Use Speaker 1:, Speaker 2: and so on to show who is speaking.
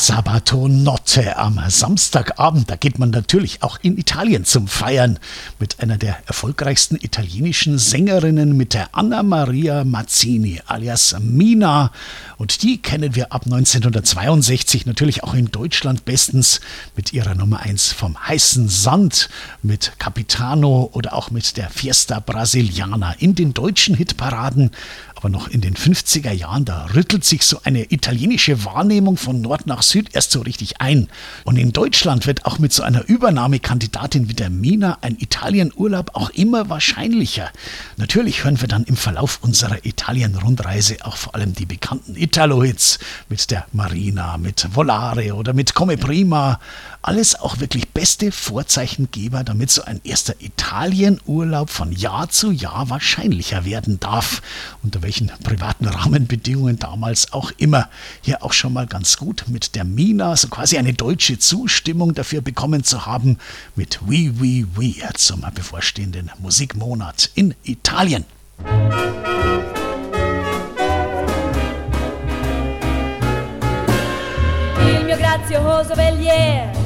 Speaker 1: Sabato Notte am Samstagabend. Da geht man natürlich auch in Italien zum Feiern mit einer der erfolgreichsten italienischen Sängerinnen, mit der Anna Maria Mazzini alias Mina. Und die kennen wir ab 1962 natürlich auch in Deutschland bestens mit ihrer Nummer 1 vom heißen Sand, mit Capitano oder auch mit der Fiesta Brasiliana in den deutschen Hitparaden. Aber noch in den 50er Jahren, da rüttelt sich so eine italienische Wahrnehmung von Nord nach Süd erst so richtig ein. Und in Deutschland wird auch mit so einer Übernahmekandidatin wie der Mina ein Italienurlaub auch immer wahrscheinlicher. Natürlich hören wir dann im Verlauf unserer Italien-Rundreise auch vor allem die bekannten Italo-Hits mit der Marina, mit Volare oder mit Come Prima. Alles auch wirklich beste Vorzeichengeber, damit so ein erster Italienurlaub von Jahr zu Jahr wahrscheinlicher werden darf. Unter welchen privaten Rahmenbedingungen damals auch immer. Hier auch schon mal ganz gut mit der Mina, so quasi eine deutsche Zustimmung dafür bekommen zu haben, mit Oui Oui Oui zum bevorstehenden Musikmonat in Italien.
Speaker 2: Il mio grazioso velier